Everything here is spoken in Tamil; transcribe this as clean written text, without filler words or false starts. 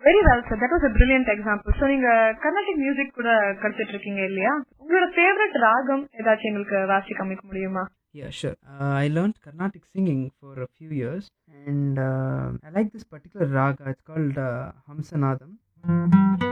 Very well sir, that was a brilliant example. So நீங்க கர்நாடிக் மியூசிக் கூட கற்றுட்டு இருக்கீங்க இல்லையா? உங்களோட ஃபேவரட் ராகம் ஏதாச்சும் எங்களுக்கு வாசி காமிக்க முடியுமா? Yeah, sure. I learned Carnatic singing for a few years, and I like this particular raga. It's called Hamsanadam.